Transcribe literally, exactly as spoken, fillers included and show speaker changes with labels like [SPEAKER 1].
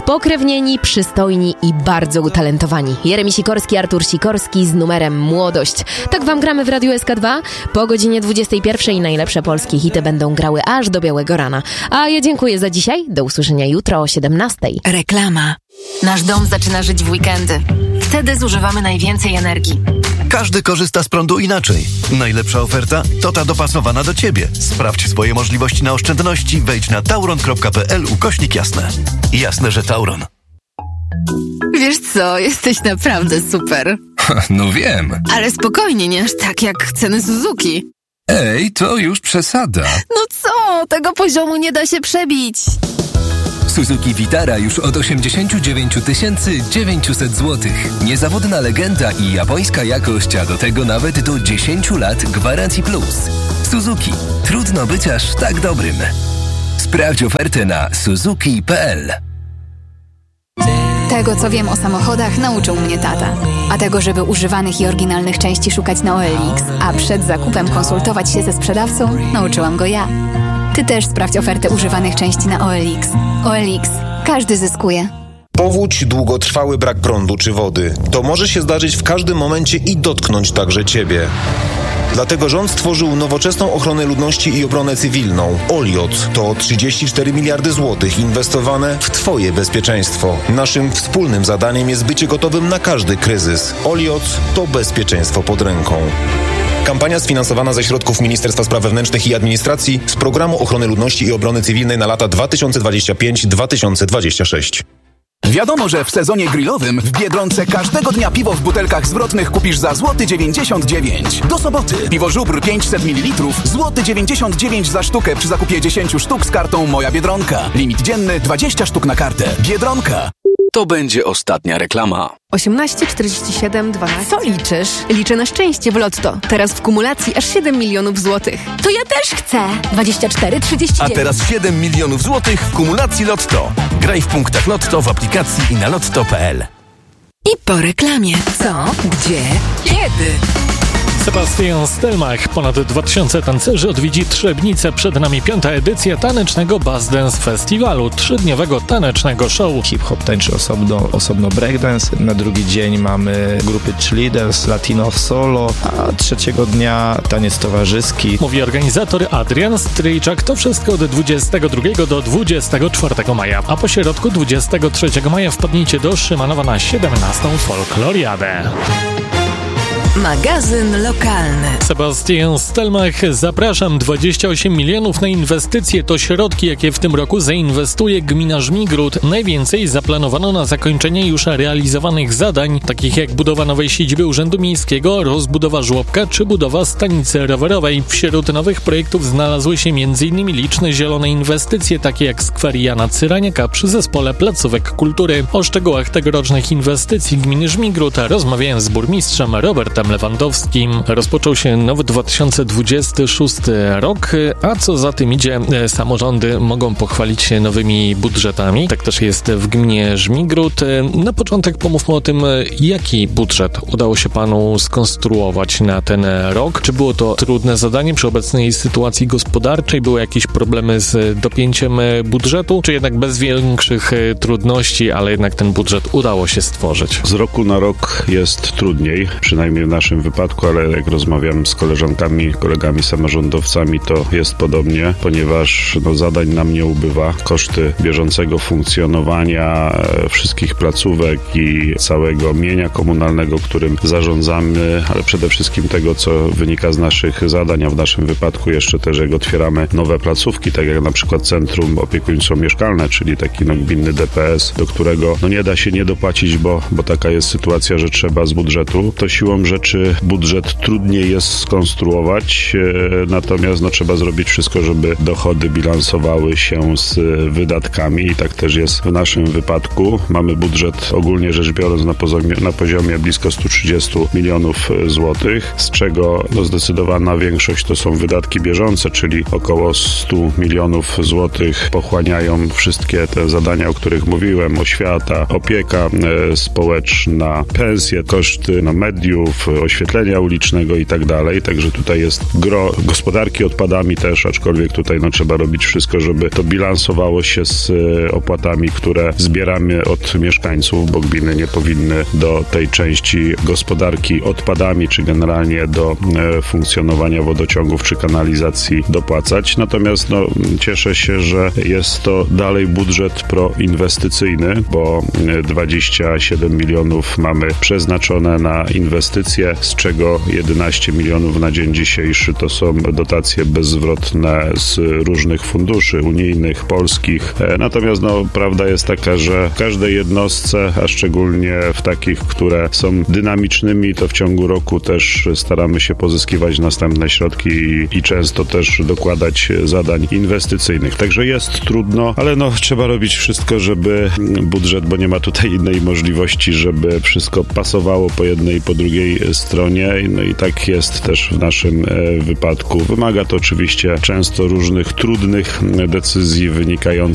[SPEAKER 1] Spokrewnieni, przystojni i bardzo utalentowani. Jeremi Sikorski, Artur Sikorski z numerem Młodość. Tak wam gramy w Radiu S K dwa. Po godzinie dwudziestej pierwszej najlepsze polskie hity będą grały aż do białego rana. A ja dziękuję za dzisiaj. Do usłyszenia jutro o siedemnastej.
[SPEAKER 2] Reklama. Nasz dom zaczyna żyć w weekendy. Wtedy zużywamy najwięcej energii.
[SPEAKER 3] Każdy korzysta z prądu inaczej. Najlepsza oferta to ta dopasowana do Ciebie. Sprawdź swoje możliwości na oszczędności. Wejdź na tauron kropka p l ukośnik jasne. Jasne, że Tauron.
[SPEAKER 2] Wiesz co, jesteś naprawdę super.
[SPEAKER 4] No wiem.
[SPEAKER 2] Ale spokojnie, nie aż tak jak ceny Suzuki.
[SPEAKER 4] Ej, to już przesada.
[SPEAKER 2] No co, tego poziomu nie da się przebić.
[SPEAKER 4] Suzuki Vitara już od osiemdziesiąt dziewięć tysięcy dziewięćset złotych. Niezawodna legenda i japońska jakość, a do tego nawet do dziesięć lat gwarancji plus. Suzuki. Trudno być aż tak dobrym. Sprawdź ofertę na suzuki kropka p l.
[SPEAKER 5] Tego, co wiem o samochodach, nauczył mnie tata. A tego, żeby używanych i oryginalnych części szukać na O L X, a przed zakupem konsultować się ze sprzedawcą, nauczyłam go ja. Ty też sprawdź ofertę używanych części na O L X. O L X. Każdy zyskuje.
[SPEAKER 6] Powódź, długotrwały brak prądu czy wody. To może się zdarzyć w każdym momencie i dotknąć także Ciebie. Dlatego rząd stworzył nowoczesną ochronę ludności i obronę cywilną. Oliot to trzydzieści cztery miliardy złotych inwestowane w Twoje bezpieczeństwo. Naszym wspólnym zadaniem jest bycie gotowym na każdy kryzys. Oliot to bezpieczeństwo pod ręką. Kampania sfinansowana ze środków Ministerstwa Spraw Wewnętrznych i Administracji z Programu Ochrony Ludności i Obrony Cywilnej na lata dwa tysiące dwudziesty piąty do dwa tysiące dwudziestego szóstego.
[SPEAKER 7] Wiadomo, że w sezonie grillowym w Biedronce każdego dnia piwo w butelkach zwrotnych kupisz za złoty dziewięćdziesiąt dziewięć. Do soboty piwo Żubr pięćset mililitrów, złoty dziewięćdziesiąt dziewięć za sztukę przy zakupie dziesięć sztuk z kartą Moja Biedronka. Limit dzienny dwadzieścia sztuk na kartę. Biedronka.
[SPEAKER 8] To będzie ostatnia reklama.
[SPEAKER 9] osiemnaście czterdzieści siedem dwanaście. Co liczysz? Liczę na szczęście w Lotto. Teraz w kumulacji aż siedem milionów złotych.
[SPEAKER 10] To ja też chcę. dwadzieścia cztery trzydzieści dziewięć.
[SPEAKER 11] A teraz siedem milionów złotych w kumulacji Lotto. Graj w punktach Lotto w aplikacji i na lotto kropka p l.
[SPEAKER 2] I po reklamie. Co? Gdzie? Kiedy?
[SPEAKER 12] Sebastian Stelmach. Ponad dwa tysiące tancerzy odwiedzi Trzebnicę. Przed nami piąta edycja tanecznego Bass Dance Festiwalu, trzydniowego tanecznego show.
[SPEAKER 13] Hip-hop tańczy osobno, osobno breakdance. Na drugi dzień mamy grupy cheerleaders, latino solo, a trzeciego dnia taniec towarzyski.
[SPEAKER 12] Mówi organizator Adrian Stryjczak. To wszystko od dwudziestego drugiego do dwudziestego czwartego maja. A po środku dwudziestego trzeciego maja wpadnijcie do Szymanowa na siedemnastą Folkloriadę.
[SPEAKER 2] Magazyn lokalny.
[SPEAKER 12] Sebastian Stelmach. Zapraszam. dwadzieścia osiem milionów na inwestycje to środki, jakie w tym roku zainwestuje gmina Żmigród. Najwięcej zaplanowano na zakończenie już realizowanych zadań, takich jak budowa nowej siedziby Urzędu Miejskiego, rozbudowa żłobka czy budowa stanicy rowerowej. Wśród nowych projektów znalazły się m.in. liczne zielone inwestycje, takie jak skwer Jana Cyraniaka przy zespole placówek kultury. O szczegółach tegorocznych inwestycji gminy Żmigród rozmawiałem z burmistrzem Robertem Lewandowskim. Rozpoczął się nowy dwa tysiące dwudziesty szósty rok, a co za tym idzie, samorządy mogą pochwalić się nowymi budżetami. Tak też jest w gminie Żmigród. Na początek pomówmy o tym, jaki budżet udało się panu skonstruować na ten rok. Czy było to trudne zadanie przy obecnej sytuacji gospodarczej? Były jakieś problemy z dopięciem budżetu? Czy jednak bez większych trudności, ale jednak ten budżet udało się stworzyć?
[SPEAKER 14] Z roku na rok jest trudniej, przynajmniej w naszym wypadku, ale jak rozmawiam z koleżankami, kolegami samorządowcami, to jest podobnie, ponieważ no, zadań nam nie ubywa. Koszty bieżącego funkcjonowania wszystkich placówek i całego mienia komunalnego, którym zarządzamy, ale przede wszystkim tego, co wynika z naszych zadań, a w naszym wypadku jeszcze też jak otwieramy nowe placówki, tak jak na przykład Centrum Opiekuńczo-Mieszkalne, czyli taki no, gminny D P S, do którego no, nie da się nie dopłacić, bo, bo taka jest sytuacja, że trzeba z budżetu. To siłą rzeczy budżet trudniej jest skonstruować, e, natomiast no, trzeba zrobić wszystko, żeby dochody bilansowały się z wydatkami i tak też jest w naszym wypadku. Mamy budżet ogólnie rzecz biorąc na poziomie, na poziomie blisko sto trzydzieści milionów złotych, z czego no, zdecydowana większość to są wydatki bieżące, czyli około sto milionów złotych pochłaniają wszystkie te zadania, o których mówiłem, oświata, opieka e, społeczna, pensje, koszty no, mediów, oświetlenia ulicznego i tak dalej. Także tutaj jest gro gospodarki odpadami też, aczkolwiek tutaj no, trzeba robić wszystko, żeby to bilansowało się z opłatami, które zbieramy od mieszkańców, bo gminy nie powinny do tej części gospodarki odpadami, czy generalnie do e, funkcjonowania wodociągów czy kanalizacji dopłacać. Natomiast no, cieszę się, że jest to dalej budżet proinwestycyjny, bo dwadzieścia siedem milionów mamy przeznaczone na inwestycje, z czego jedenaście milionów na dzień dzisiejszy to są dotacje bezzwrotne z różnych funduszy unijnych, polskich. E, natomiast no, prawda jest taka, że w każdej jednostce, a szczególnie w takich, które są dynamicznymi, to w ciągu roku też staramy się pozyskiwać następne środki i, i często też dokładać zadań inwestycyjnych. Także jest trudno, ale no trzeba robić wszystko, żeby budżet, bo nie ma tutaj innej możliwości, żeby wszystko pasowało po jednej i po drugiej stronie. No i tak jest też w naszym e, wypadku. Wymaga to oczywiście często różnych trudnych decyzji wynikających